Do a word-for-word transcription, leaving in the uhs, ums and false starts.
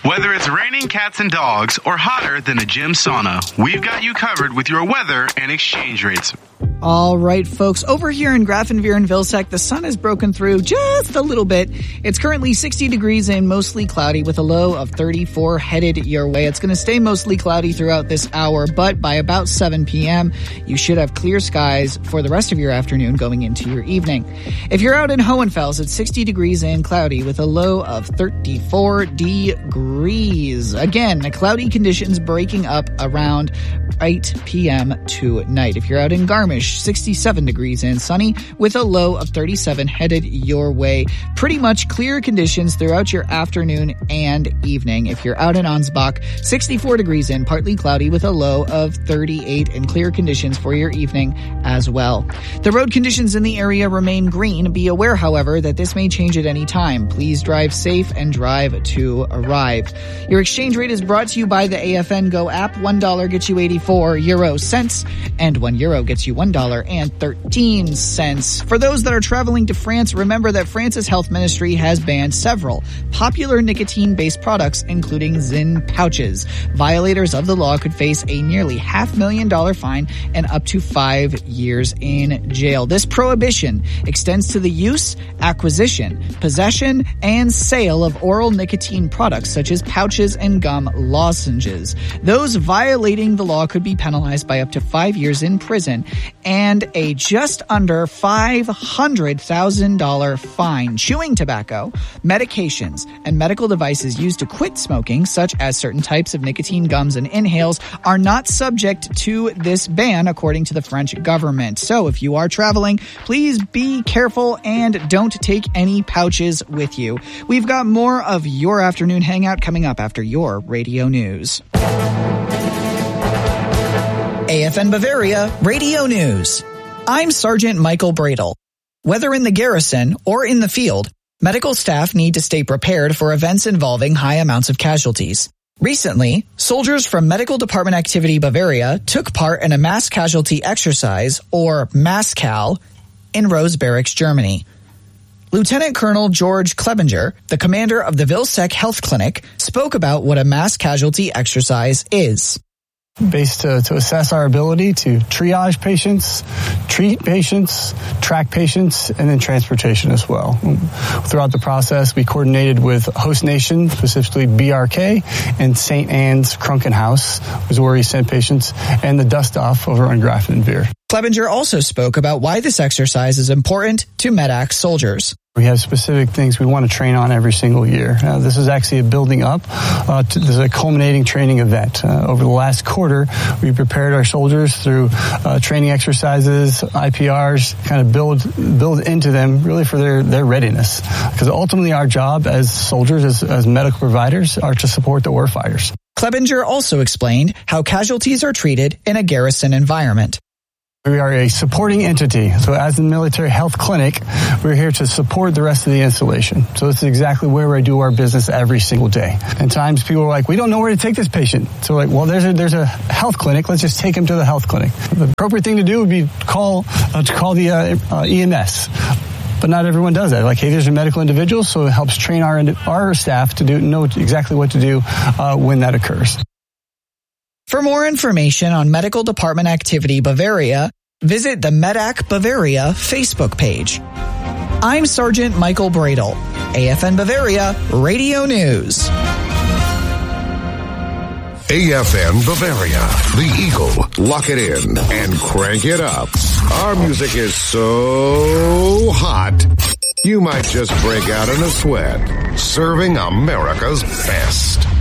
Whether it's raining cats and dogs or hotter than a gym sauna, we've got you covered with your weather and exchange rates. All right, folks, over here in Grafenweer and Vilseck, the sun has broken through just a little bit. It's currently sixty degrees and mostly cloudy with a low of thirty-four headed your way. It's going to stay mostly cloudy throughout this hour, but by about seven p.m., you should have clear skies for the rest of your afternoon going into your evening. If you're out in Hohenfels, it's sixty degrees and cloudy with a low of thirty-four degrees. Again, cloudy conditions breaking up around eight p.m. tonight. If you're out in Garmisch, sixty-seven degrees and sunny with a low of thirty-seven headed your way. Pretty much clear conditions throughout your afternoon and evening. If you're out in Ansbach, sixty-four degrees and partly cloudy with a low of thirty-eight and clear conditions for your evening as well. The road conditions in the area remain green. Be aware, however, that this may change at any time. Please drive safe and drive to arrive. Your exchange rate is brought to you by the A F N Go app. One dollar gets you eighty-four euro cents, and one euro gets you one dollar and thirteen cents. For those that are traveling to France, remember that France's health ministry has banned several popular nicotine-based products, including Zyn pouches. Violators of the law could face a nearly half million dollar fine and up to five years in jail. This prohibition extends to the use, acquisition, possession, and sale of oral nicotine products such as pouches and gum lozenges. Those violating the law could be penalized by up to five years in prison and a just under five hundred thousand dollars fine. Chewing tobacco, medications, and medical devices used to quit smoking, such as certain types of nicotine gums and inhales, are not subject to this ban, according to the French government. So if you are traveling, please be careful and don't take any pouches with you. We've got more of your afternoon hangout coming up after your radio news. A F N Bavaria Radio News. I'm Sergeant Michael Bradle. Whether in the garrison or in the field, medical staff need to stay prepared for events involving high amounts of casualties. Recently, soldiers from Medical Department Activity Bavaria took part in a mass casualty exercise, or MASCAL, in Rose Barracks, Germany. Lieutenant Colonel George Klebinger, the commander of the Vilseck Health Clinic, spoke about what a mass casualty exercise is. Based to, to assess our ability to triage patients, treat patients, track patients, and then transportation as well. Throughout the process, we coordinated with host nation, specifically B R K, and Saint Anne's Krankenhaus, was where we sent patients, and the dust off over on Grafenweer. Klebinger also spoke about why this exercise is important to MedAC soldiers. We have specific things we want to train on every single year. Uh, this is actually a building up. Uh, to, this is a culminating training event. Uh, over the last quarter, we prepared our soldiers through uh, training exercises, I P Rs, kind of build build into them really for their, their readiness. Because ultimately our job as soldiers, as, as medical providers, are to support the warfighters. Klebinger also explained how casualties are treated in a garrison environment. We are a supporting entity. So as the military health clinic, we're here to support the rest of the installation. So this is exactly where we do our business every single day. And times people are like, we don't know where to take this patient. So like, well, there's a, there's a health clinic. Let's just take him to the health clinic. The appropriate thing to do would be call, uh, to call the uh, uh, E M S. But not everyone does that. Like, hey, there's a medical individual, so it helps train our our staff to do know exactly what to do uh, when that occurs. For more information on Medical Department Activity Bavaria, visit the MedAC Bavaria Facebook page. I'm Sergeant Michael Bradle, A F N Bavaria Radio News. A F N Bavaria, the Eagle, lock it in and crank it up. Our music is so hot, you might just break out in a sweat. Serving America's best.